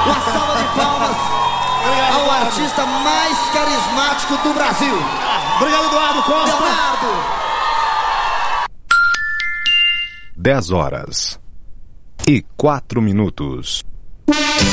Uma salva de palmas ao artista mais carismático do Brasil. Obrigado, Eduardo Costa. Leonardo. 10h04.